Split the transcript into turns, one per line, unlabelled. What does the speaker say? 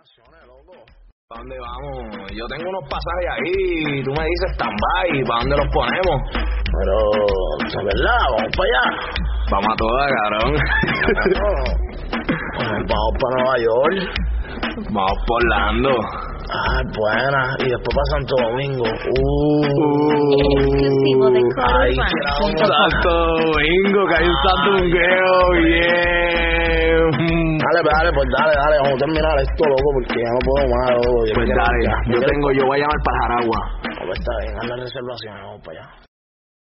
¿Para dónde vamos? Yo tengo unos pasajes ahí, tú me dices stand-by, ¿para dónde los ponemos?
Pero, ¿de verdad? ¿Vamos para allá?
Vamos a todas, cabrón.
Vamos para Nueva York.
Vamos por Orlando.
Ah, buena. Y después para Santo Domingo.
Exclusivo de
Ay,
Santo Domingo, que hay un santungueo bien.
Dale, vamos a terminar esto, loco, porque ya no puedo más, loco.
Pues dale, yo voy a llamar para Jaragua.
Pues está bien, haz la reservación, vamos para allá.